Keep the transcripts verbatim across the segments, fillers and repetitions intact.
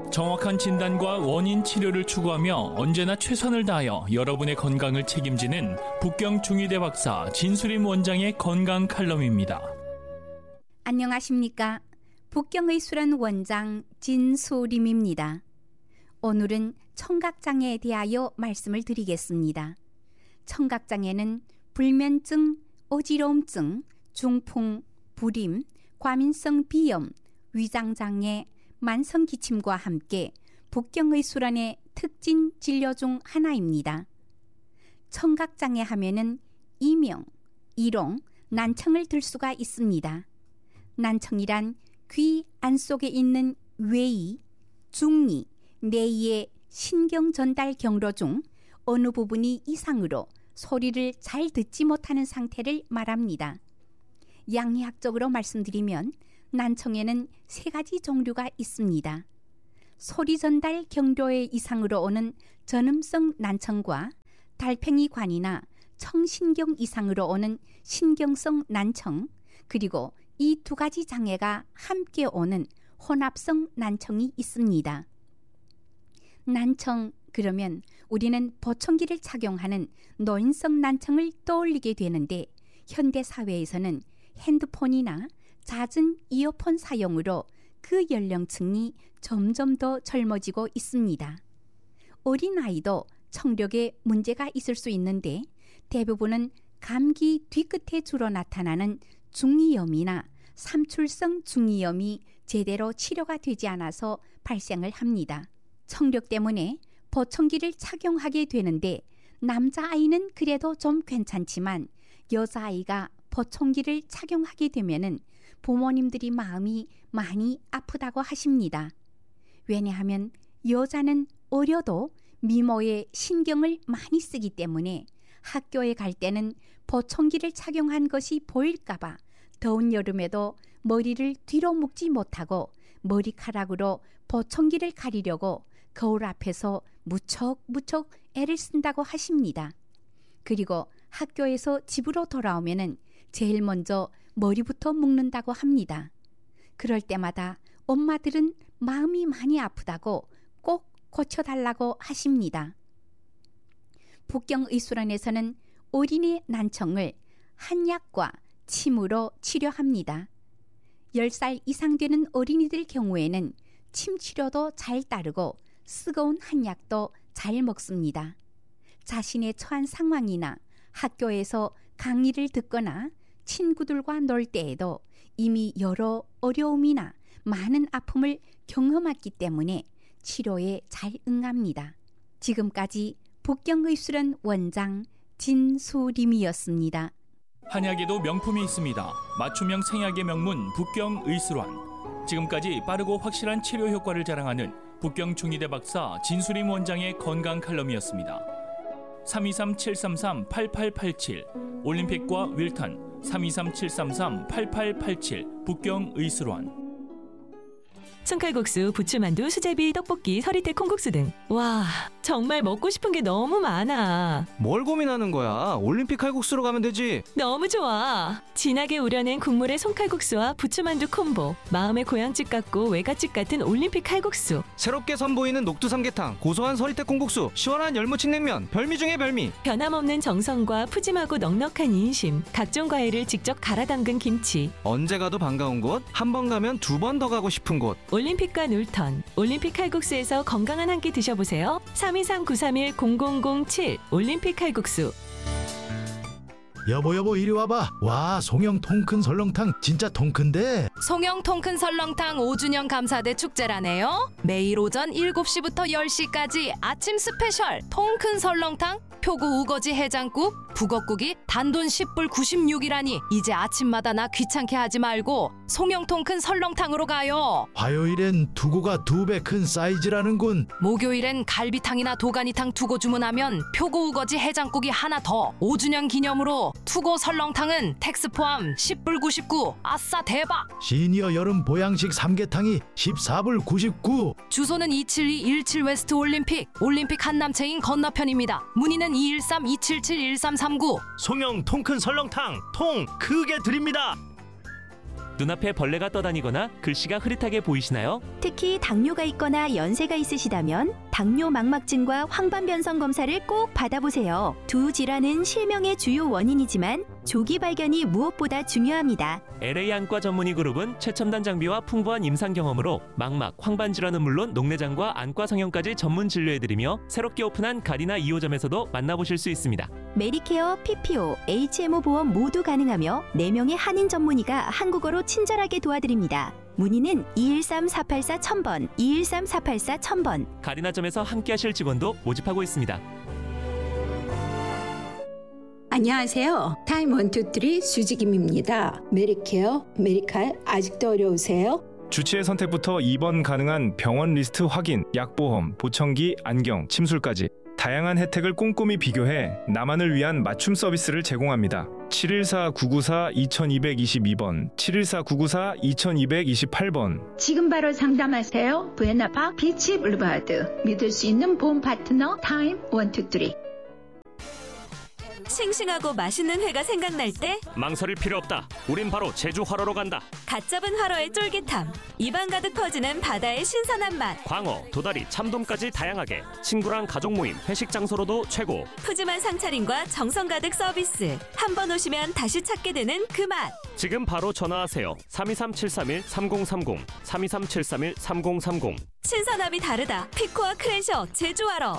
정확한 진단과 원인 치료를 추구하며 언제나 최선을 다하여 여러분의 건강을 책임지는 북경 중의대 박사 진수림 원장의 건강 칼럼입니다. 안녕하십니까? 북경의술원 원장 진수림입니다. 오늘은 청각장애에 대하여 말씀을 드리겠습니다. 청각장애는 불면증, 어지러움증, 중풍, 불임, 과민성 비염, 위장장애, 만성기침과 함께 북경의술원의 특징 진료 중 하나입니다. 청각장애 하면은 이명, 이롱, 난청을 들 수가 있습니다. 난청이란 귀 안속에 있는 외이, 중이, 내이의 신경 전달 경로 중 어느 부분이 이상으로 소리를 잘 듣지 못하는 상태를 말합니다. 양의학적으로 말씀드리면 난청에는 세 가지 종류가 있습니다. 소리 전달 경로의 이상으로 오는 전음성 난청과 달팽이관이나 청신경 이상으로 오는 신경성 난청, 그리고 이 두 가지 장애가 함께 오는 혼합성 난청이 있습니다. 난청 그러면 우리는 보청기를 착용하는 노인성 난청을 떠올리게 되는데, 현대 사회에서는 핸드폰이나 잦은 이어폰 사용으로 그 연령층이 점점 더 젊어지고 있습니다. 어린아이도 청력에 문제가 있을 수 있는데, 대부분은 감기 뒤끝에 주로 나타나는 중이염이나 삼출성 중이염이 제대로 치료가 되지 않아서 발생을 합니다. 청력 때문에 보청기를 착용하게 되는데, 남자아이는 그래도 좀 괜찮지만 여자아이가 보청기를 착용하게 되면은 부모님들이 마음이 많이 아프다고 하십니다. 왜냐하면 여자는 어려도 미모에 신경을 많이 쓰기 때문에 학교에 갈 때는 보청기를 착용한 것이 보일까봐 더운 여름에도 머리를 뒤로 묶지 못하고 머리카락으로 보청기를 가리려고 거울 앞에서 무척 무척 애를 쓴다고 하십니다. 그리고 학교에서 집으로 돌아오면은 제일 먼저 머리부터 묶는다고 합니다. 그럴 때마다 엄마들은 마음이 많이 아프다고 꼭 고쳐달라고 하십니다. 북경의술원에서는 어린이 난청을 한약과 침으로 치료합니다. 열 살 이상 되는 어린이들 경우에는 침 치료도 잘 따르고 쓰거운 한약도 잘 먹습니다. 자신의 처한 상황이나 학교에서 강의를 듣거나 친구들과 놀 때에도 이미 여러 어려움이나 많은 아픔을 경험했기 때문에 치료에 잘 응합니다. 지금까지 북경의술원 원장 진수림이었습니다. 한약에도 명품이 있습니다. 맞춤형 생약의 명문 북경의술원. 지금까지 빠르고 확실한 치료 효과를 자랑하는 북경 중의대 박사 진수림 원장의 건강 칼럼이었습니다. 삼이삼 칠삼삼 팔팔팔칠 올림픽과 윌턴 삼이삼 칠삼삼 팔팔팔칠 북경의술원. 순칼국수, 부추만두, 수제비, 떡볶이, 서리태 콩국수 등. 와, 정말 먹고 싶은 게 너무 많아. 뭘 고민하는 거야? 올림픽 칼국수로 가면 되지. 너무 좋아. 진하게 우려낸 국물의 송칼국수와 부추만두 콤보. 마음의 고향집 같고 외갓집 같은 올림픽 칼국수. 새롭게 선보이는 녹두 삼계탕, 고소한 서리태 콩국수, 시원한 열무침냉면, 별미 중에 별미. 변함없는 정성과 푸짐하고 넉넉한 인심. 각종 과일을 직접 갈아 담근 김치. 언제 가도 반가운 곳, 한 번 가면 두 번 더 가고 싶은 곳. 올림픽과 놀턴. 올림픽 칼국수에서 건강한 한 끼 드셔보세요. 삼이삼 구삼일 공공공칠 올림픽 칼국수. 여보 여보 이리 와봐. 와, 송영 통큰 설렁탕 진짜 통큰데. 송영 통큰 설렁탕 오 주년 감사대 축제라네요. 매일 오전 일곱 시부터 열 시까지 아침 스페셜 통큰 설렁탕, 표구 우거지 해장국, 북엇국이 단돈 십 불 구십육이라니 이제 아침마다 나 귀찮게 하지 말고 송영 통큰 설렁탕으로 가요. 화요일엔 두고가 두 배 큰 사이즈라는군. 목요일엔 갈비탕이나 도가니탕 두고 주문하면 표고 우거지 해장국이 하나 더. 오 주년 기념으로 투고 설렁탕은 텍스 포함 십 불 구십구. 아싸 대박. 시니어 여름 보양식 삼계탕이 십사 불 구십구. 주소는 이칠이 일칠 웨스트 올림픽 올림픽 한남체인 건너편입니다. 문의는 이일삼 이칠칠 일삼삼구. 송영 통큰 설렁탕 통 크게 드립니다. 눈앞에 벌레가 떠다니거나 글씨가 흐릿하게 보이시나요? 특히 당뇨가 있거나 연세가 있으시다면 당뇨 망막증과 황반변성 검사를 꼭 받아보세요. 두 질환은 실명의 주요 원인이지만 조기 발견이 무엇보다 중요합니다. 엘에이 안과 전문의 그룹은 최첨단 장비와 풍부한 임상 경험으로 망막, 황반 질환은 물론 녹내장과 안과 성형까지 전문 진료해드리며 새롭게 오픈한 가디나 이 호점에서도 만나보실 수 있습니다. 메디케어, 피피오, 에이치엠오 보험 모두 가능하며 네 명의 한인 전문의가 한국어로 친절하게 도와드립니다. 문의는 이일삼 사팔사 천 번, 이일삼 사팔사 천 번. 가디나점에서 함께하실 직원도 모집하고 있습니다. 안녕하세요. 타임 원투쓰리 수지김입니다. 메디케어, 메디칼 아직도 어려우세요? 주치의 선택부터 입원 가능한 병원 리스트 확인, 약보험, 보청기, 안경, 침술까지 다양한 혜택을 꼼꼼히 비교해 나만을 위한 맞춤 서비스를 제공합니다. 칠일사 구구사 이이이이 번, 칠일사 구구사 이이이팔 번. 지금 바로 상담하세요. 부에나파 비치 블루바드. 믿을 수 있는 보험 파트너 타임 원투쓰리. 싱싱하고 맛있는 회가 생각날 때 망설일 필요 없다. 우린 바로 제주 화로로 간다. 갓 잡은 화로의 쫄깃함, 입안 가득 퍼지는 바다의 신선한 맛. 광어, 도다리, 참돔까지 다양하게 친구랑 가족 모임, 회식 장소로도 최고. 푸짐한 상차림과 정성 가득 서비스. 한 번 오시면 다시 찾게 되는 그 맛. 지금 바로 전화하세요. 삼이삼 칠삼일 삼공삼공, 삼이삼 칠삼일 삼공삼공. 신선함이 다르다. 피코와 크랜셔 제주 화로.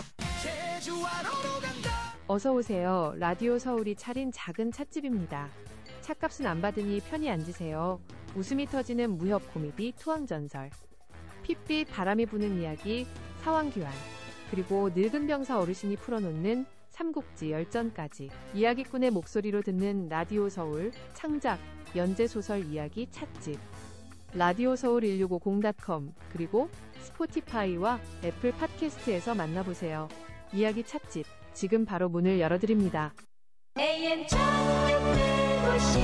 어서 오세요. 라디오 서울이 차린 작은 찻집입니다. 찻값은 안 받으니 편히 앉으세요. 웃음이 터지는 무협 코미디 투항전설, 핏빛 바람이 부는 이야기 사왕규환, 그리고 늙은 병사 어르신이 풀어놓는 삼국지 열전까지 이야기꾼의 목소리로 듣는 라디오 서울 창작 연재소설 이야기 찻집. 라디오 서울 일육오공 닷컴 그리고 스포티파이와 애플 팟캐스트에서 만나보세요. 이야기 찻집 지금 바로 문을 열어드립니다. 에이엠 천육백오십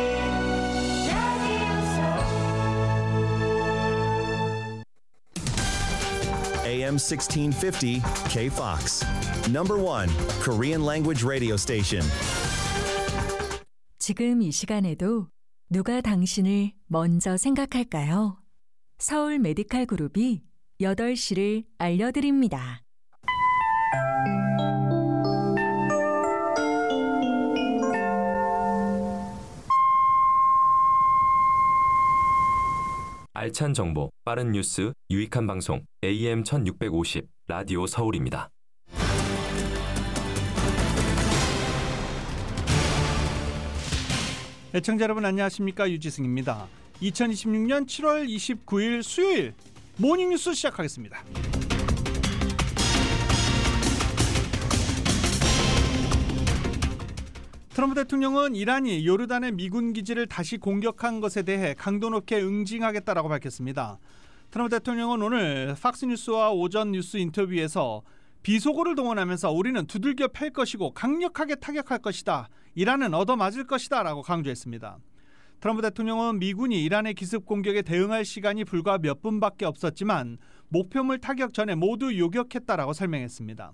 에이엠 sixteen fifty K-Fox. Number one Korean language radio station. 지금 이 시간에도 누가 당신을 먼저 생각할까요? 서울 메디칼 그룹이 여덟 시를 알려드립니다. 알찬 정보, 빠른 뉴스, 유익한 방송 에이엠 천육백오십 라디오 서울입니다. 애청자 여러분 안녕하십니까, 유지승입니다. 이천이십육년 칠월 이십구일 수요일 모닝뉴스 시작하겠습니다. 트럼프 대통령은 이란이 요르단의 미군 기지를 다시 공격한 것에 대해 강도 높게 응징하겠다라고 밝혔습니다. 트럼프 대통령은 오늘 팍스뉴스와 오전 뉴스 인터뷰에서 비속어를 동원하면서 우리는 두들겨 팰 것이고 강력하게 타격할 것이다. 이란은 얻어맞을 것이다 라고 강조했습니다. 트럼프 대통령은 미군이 이란의 기습 공격에 대응할 시간이 불과 몇 분밖에 없었지만 목표물 타격 전에 모두 요격했다라고 설명했습니다.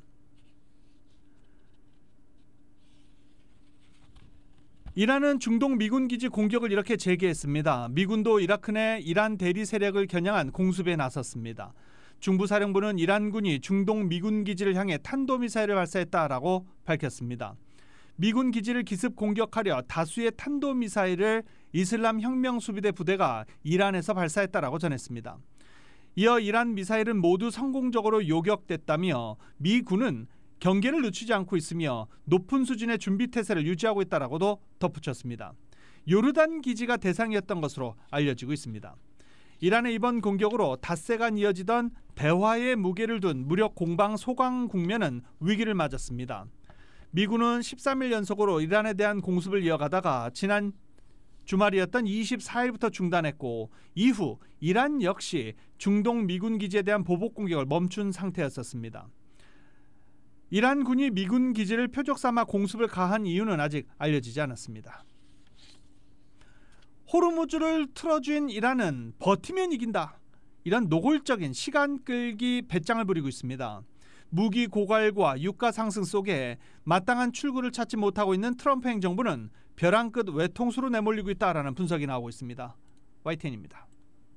이란은 중동 미군 기지 공격을 이렇게 재개했습니다. 미군도 이라크 내 이란 대리 세력을 겨냥한 공습에 나섰습니다. 중부사령부는 이란군이 중동 미군 기지를 향해 탄도미사일을 발사했다라고 밝혔습니다. 미군 기지를 기습 공격하려 다수의 탄도미사일을 이슬람 혁명수비대 부대가 이란에서 발사했다라고 전했습니다. 이어 이란 미사일은 모두 성공적으로 요격됐다며 미군은 경계를 늦추지 않고 있으며 높은 수준의 준비태세를 유지하고 있다라고도 덧붙였습니다. 요르단 기지가 대상이었던 것으로 알려지고 있습니다. 이란의 이번 공격으로 닷새간 이어지던 대화의 무게를 둔 무력 공방 소강 국면은 위기를 맞았습니다. 미군은 십삼일 연속으로 이란에 대한 공습을 이어가다가 지난 주말이었던 이십사일부터 중단했고 이후 이란 역시 중동 미군 기지에 대한 보복 공격을 멈춘 상태였었습니다. 이란군이 미군 기지를 표적 삼아 공습을 가한 이유는 아직 알려지지 않았습니다. 호르무즈를 틀어준 이란은 버티면 이긴다. 이런 노골적인 시간 끌기 배짱을 부리고 있습니다. 무기 고갈과 유가 상승 속에 마땅한 출구를 찾지 못하고 있는 트럼프 행정부는 벼랑 끝 외통수로 내몰리고 있다라는 분석이 나오고 있습니다. 와이티엔입니다.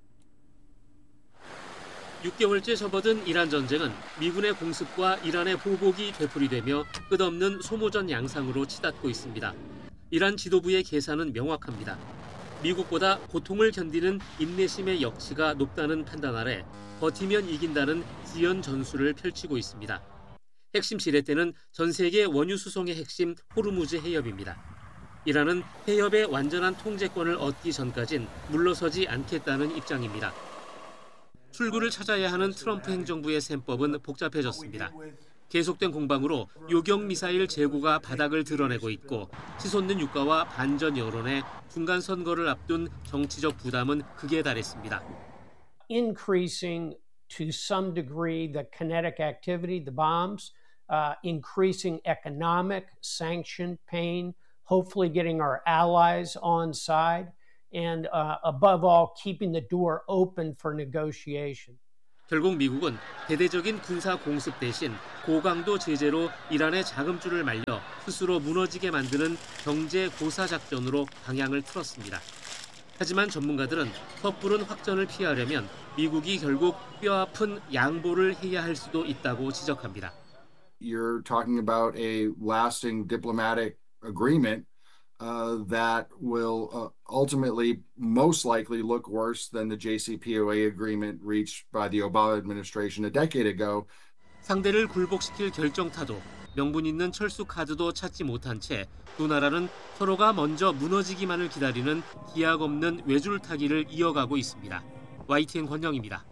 육 개월째 접어든 이란 전쟁은 미군의 공습과 이란의 보복이 되풀이되며 끝없는 소모전 양상으로 치닫고 있습니다. 이란 지도부의 계산은 명확합니다. 미국보다 고통을 견디는 인내심의 역치가 높다는 판단 아래 버티면 이긴다는 지연 전술을 펼치고 있습니다. 핵심 지렛대는 전 세계 원유 수송의 핵심 호르무즈 해협입니다. 이란은 해협의 완전한 통제권을 얻기 전까진 물러서지 않겠다는 입장입니다. 출구를 찾아야 하는 트럼프 행정부의 셈법은 복잡해졌습니다. 계속된 공방으로 요격 미사일 재고가 바닥을 드러내고 있고 치솟는 유가와 반전 여론에 중간 선거를 앞둔 정치적 부담은 극에 달했습니다. Increasing to some degree the kinetic activity, the bombs, uh, increasing economic sanction pain, hopefully getting our allies on side. And uh, above all, keeping the door open for negotiation. 결국 미국은 대대적인 군사 공습 대신 고강도 제재로 이란의 자금줄을 말려 스스로 무너지게 만드는 경제 고사 작전으로 방향을 틀었습니다. 하지만 전문가들은 섣부른 확전을 피하려면 미국이 결국 뼈아픈 양보를 해야 할 수도 있다고 지적합니다. You're talking about a lasting diplomatic agreement. Uh, that will uh, ultimately most likely look worse than the J C P O A agreement reached by the Obama administration a decade ago. 상대를 굴복시킬 결정타도 명분 있는 철수 카드도 찾지 못한 채 두 나라는 서로가 먼저 무너지기만을 기다리는 기약 없는 외줄타기를 이어가고 있습니다. 와이티엔 권영입니다.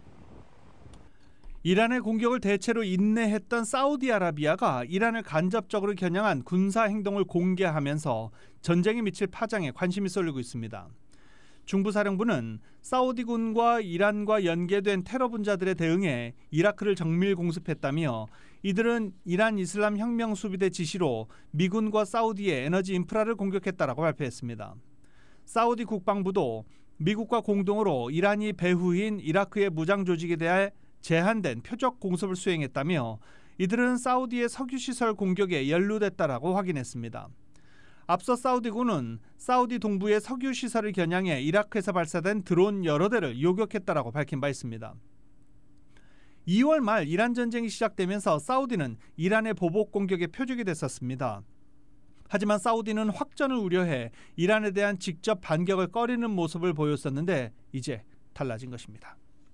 이란의 공격을 대체로 인내했던 사우디아라비아가 이란을 간접적으로 겨냥한 군사 행동을 공개하면서 전쟁에 미칠 파장에 관심이 쏠리고 있습니다. 중부사령부는 사우디군과 이란과 연계된 테러 분자들에 대응해 이라크를 정밀 공습했다며 이들은 이란 이슬람 혁명 수비대 지시로 미군과 사우디의 에너지 인프라를 공격했다라고 발표했습니다. 사우디 국방부도 미국과 공동으로 이란이 배후인 이라크의 무장 조직에 대해 제한된 표적 공습을 수행했다며 이들은 사우디의 석유시설 공격에 연루됐다라고 확인했습니다. 앞서 사우디군은 사우디 동부의 석유시설을 겨냥해 이라크에서 발사된 드론 여러 대를 요격했다라고 밝힌 바 있습니다. 이월 말 이란 전쟁이 시작되면서 사우디는 이란의 보복 공격의 표적이 됐었습니다. 하지만 사우디는 확전을 우려해 이란에 대한 직접 반격을 꺼리는 모습을 보였었는데 이제 달라진 것입니다.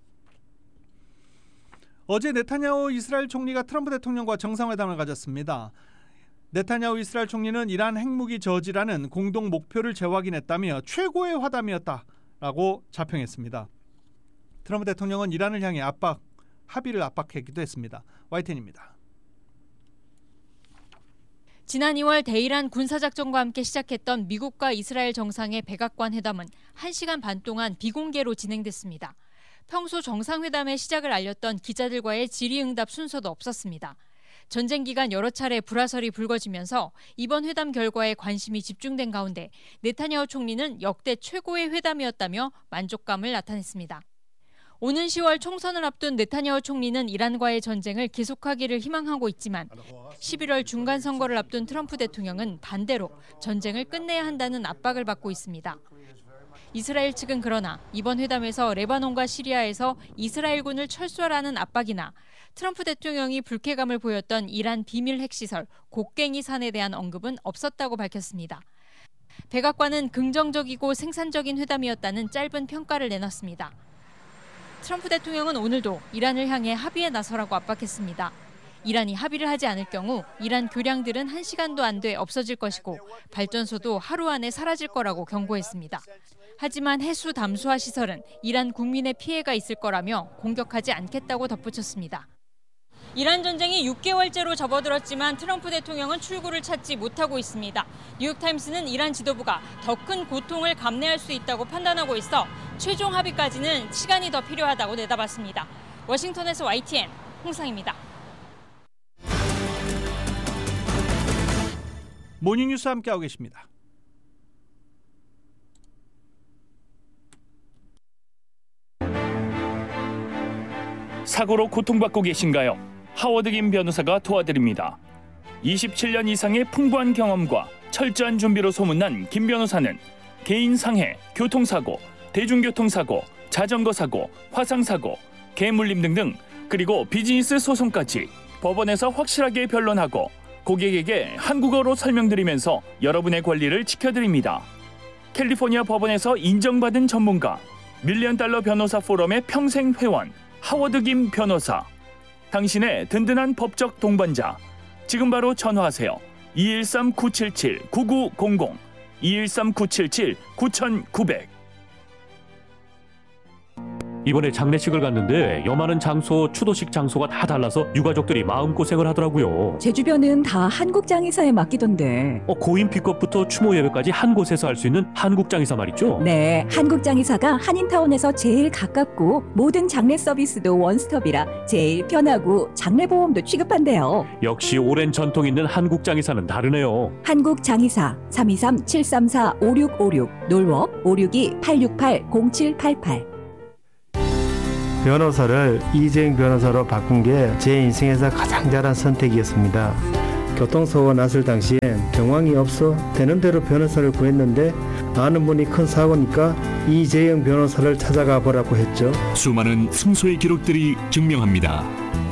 어제 네타냐후 이스라엘 총리가 트럼프 대통령과 정상회담을 가졌습니다. 네타냐후 이스라엘 총리는 이란 핵무기 저지라는 공동 목표를 재확인했다며 최고의 화담이었다라고 자평했습니다. 트럼프 대통령은 이란을 향해 압박, 합의를 압박하기도 했습니다. 와이티엔입니다. 지난 이월 대이란 군사작전과 함께 시작했던 미국과 이스라엘 정상의 백악관 회담은 한 시간 반 동안 비공개로 진행됐습니다. 평소 정상회담의 시작을 알렸던 기자들과의 질의응답 순서도 없었습니다. 전쟁 기간 여러 차례 불화설이 불거지면서 이번 회담 결과에 관심이 집중된 가운데 네타냐후 총리는 역대 최고의 회담이었다며 만족감을 나타냈습니다. 오는 시월 총선을 앞둔 네타냐후 총리는 이란과의 전쟁을 계속하기를 희망하고 있지만 십일월 중간선거를 앞둔 트럼프 대통령은 반대로 전쟁을 끝내야 한다는 압박을 받고 있습니다. 이스라엘 측은 그러나 이번 회담에서 레바논과 시리아에서 이스라엘군을 철수하라는 압박이나 트럼프 대통령이 불쾌감을 보였던 이란 비밀 핵시설 곡괭이 산에 대한 언급은 없었다고 밝혔습니다. 백악관은 긍정적이고 생산적인 회담이었다는 짧은 평가를 내놨습니다. 트럼프 대통령은 오늘도 이란을 향해 합의에 나서라고 압박했습니다. 이란이 합의를 하지 않을 경우 이란 교량들은 한 시간도 안 돼 없어질 것이고 발전소도 하루 안에 사라질 거라고 경고했습니다. 하지만 해수 담수화 시설은 이란 국민의 피해가 있을 거라며 공격하지 않겠다고 덧붙였습니다. 이란 전쟁이 육 개월째로 접어들었지만 트럼프 대통령은 출구를 찾지 못하고 있습니다. 뉴욕타임스는 이란 지도부가 더 큰 고통을 감내할 수 있다고 판단하고 있어 최종 합의까지는 시간이 더 필요하다고 내다봤습니다. 워싱턴에서 와이티엔 홍상입니다. 모닝뉴스 함께하고 계십니다. 사고로 고통받고 계신가요? 하워드 김 변호사가 도와드립니다. 이십칠 년 이상의 풍부한 경험과 철저한 준비로 소문난 김 변호사는 개인 상해, 교통사고, 대중교통사고, 자전거사고, 화상사고, 개물림 등등, 그리고 비즈니스 소송까지 법원에서 확실하게 변론하고 고객에게 한국어로 설명드리면서 여러분의 권리를 지켜드립니다. 캘리포니아 법원에서 인정받은 전문가, 밀리언 달러 변호사 포럼의 평생 회원, 하워드 김 변호사. 당신의 든든한 법적 동반자. 지금 바로 전화하세요. 이일삼 구칠칠 구구공공, 이일삼 구칠칠 구구공공. 이번에 장례식을 갔는데 여마는 장소, 추도식 장소가 다 달라서 유가족들이 마음고생을 하더라고요. 제 주변은 다 한국장의사에 맡기던데. 어, 고인 픽업부터 추모 예배까지 한 곳에서 할 수 있는 한국장의사 말이죠? 네, 한국장의사가 한인타운에서 제일 가깝고 모든 장례 서비스도 원스톱이라 제일 편하고 장례보험도 취급한대요. 역시 오랜 전통 있는 한국장의사는 다르네요. 한국장의사 삼이삼 칠삼사 오육오육, 놀워 오육이 팔육팔 공칠팔팔. 변호사를 이재용 변호사로 바꾼 게 제 인생에서 가장 잘한 선택이었습니다. 교통사고가 났을 당시엔 정황이 없어 되는 대로 변호사를 구했는데 아는 분이 큰 사고니까 이재용 변호사를 찾아가 보라고 했죠. 수많은 승소의 기록들이 증명합니다.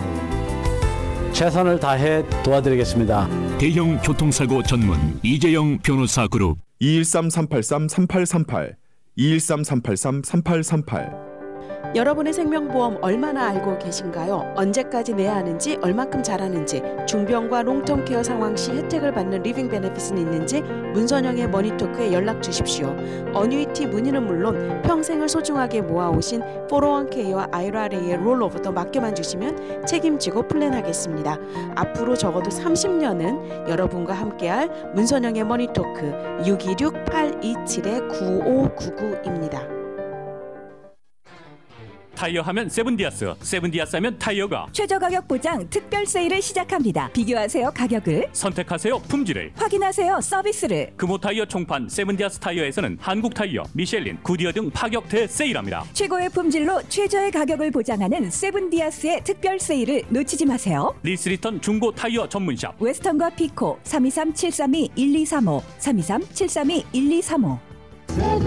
최선을 다해 도와드리겠습니다. 대형 교통사고 전문 이재용 변호사 그룹 이일삼 삼팔삼 삼팔삼팔, 이일삼 삼팔삼 삼팔삼팔. 여러분의 생명보험 얼마나 알고 계신가요? 언제까지 내야 하는지, 얼마큼 잘하는지, 중병과 롱텀케어 상황 시 혜택을 받는 리빙 베네핏은 있는지 문선영의 머니토크에 연락 주십시오. 어뉴이티 문의는 물론 평생을 소중하게 모아오신 포로원케이와 아이알에이의 롤오버도 맡겨만 주시면 책임지고 플랜하겠습니다. 앞으로 적어도 삼십 년은 여러분과 함께할 문선영의 머니토크 육이육 팔이칠 구오구구입니다. 타이어 하면 세븐디아스, 세븐디아스 하면 타이어가 최저 가격 보장 특별 세일을 시작합니다. 비교하세요 가격을, 선택하세요 품질을, 확인하세요 서비스를. 금호 타이어 총판 세븐디아스 타이어에서는 한국 타이어, 미셸린, 구디어 등 파격 대세일합니다. 최고의 품질로 최저의 가격을 보장하는 세븐디아스의 특별 세일을 놓치지 마세요. 리스리턴 중고 타이어 전문샵 웨스턴과 피코 삼이삼 칠삼이 일이삼오, 삼이삼 칠삼이 일이삼오.